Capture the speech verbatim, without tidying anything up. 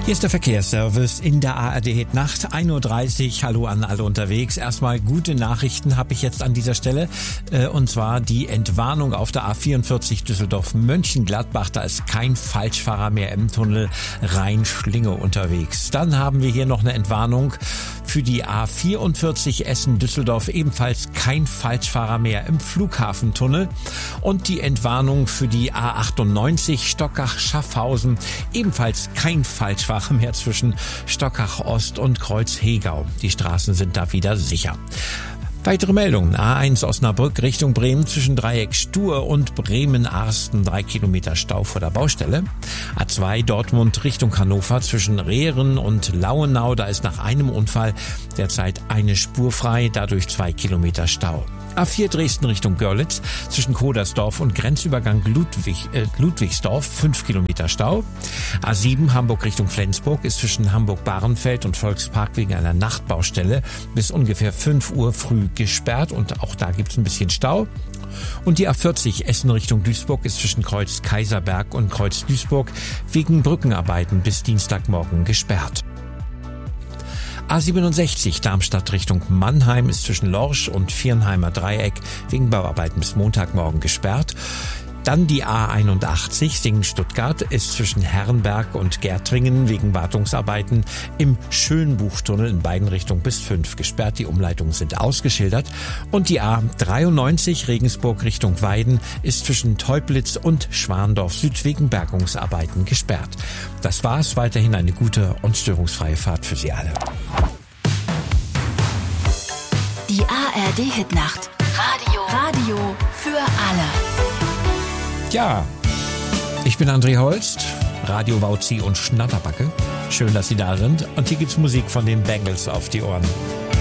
Hier ist der Verkehrsservice in der A R D Hit Nacht, ein Uhr dreißig. Hallo an alle unterwegs. Erstmal gute Nachrichten habe ich jetzt an dieser Stelle. Äh, und zwar die Entwarnung auf der A vierundvierzig Düsseldorf-Mönchengladbach. Da ist kein Falschfahrer mehr im Tunnel Rhein-Schlinge unterwegs. Dann haben wir hier noch eine Entwarnung für die A vierundvierzig Essen-Düsseldorf. Ebenfalls kein Falschfahrer mehr im Flughafentunnel. Und die Entwarnung für die A achtundneunzig Stockach-Schaffhausen. Ebenfalls kein Falschfahrer mehr zwischen Stockach Ost und Kreuz Hegau. Die Straßen sind da wieder sicher. Weitere Meldungen. A eins Osnabrück Richtung Bremen zwischen Dreieck Stur und Bremen-Arsten. Drei Kilometer Stau vor der Baustelle. A zwei Dortmund Richtung Hannover zwischen Rehren und Lauenau. Da ist nach einem Unfall derzeit eine Spur frei. Dadurch zwei Kilometer Stau. A vier Dresden Richtung Görlitz zwischen Kodersdorf und Grenzübergang Ludwig, äh, Ludwigsdorf fünf Kilometer Stau. A sieben Hamburg Richtung Flensburg ist zwischen Hamburg-Bahrenfeld und Volkspark wegen einer Nachtbaustelle bis ungefähr fünf Uhr früh gesperrt und auch da gibt's ein bisschen Stau. Und die A vierzig Essen Richtung Duisburg ist zwischen Kreuz Kaiserberg und Kreuz Duisburg wegen Brückenarbeiten bis Dienstagmorgen gesperrt. A siebenundsechzig Darmstadt Richtung Mannheim ist zwischen Lorsch und Viernheimer Dreieck wegen Bauarbeiten bis Montagmorgen gesperrt. Dann die A einundachtzig Singen-Stuttgart ist zwischen Herrenberg und Gärtringen wegen Wartungsarbeiten im Schönbuchtunnel in beiden Richtungen bis fünf gesperrt. Die Umleitungen sind ausgeschildert. Und die A dreiundneunzig Regensburg Richtung Weiden ist zwischen Teublitz und Schwandorf Süd wegen Bergungsarbeiten gesperrt. Das war's. Weiterhin eine gute und störungsfreie Fahrt für Sie alle. Die A R D-Hitnacht. Radio. Radio für alle. Ja, ich bin André Holst, Radio Wauzi und Schnatterbacke. Schön, dass Sie da sind. Und hier gibt's Musik von den Bangles auf die Ohren.